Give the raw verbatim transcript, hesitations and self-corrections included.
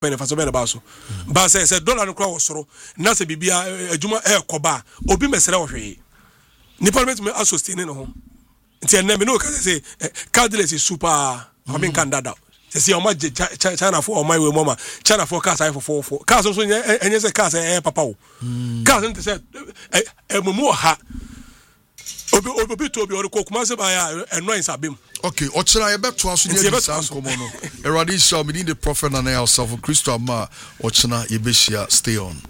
pen fa so be na ba so ba say say dollar no kra wo soro na se bibia adwuma e koba obi mesere wo hwe ni parliament me associate no ho nti en me no ka say cardless is super I mean can that say o ma China for o my we mama China for cars I for four four cars so enye say cars eh papa wo cars nti say e mumu ha obi obi to obi o ko kuma se ba ya annoyance abem. Okay, ochira ye beto aso nye di san komo no. Eradi sha me the prophet na na yourself Christo ama ochina ye be share stay on.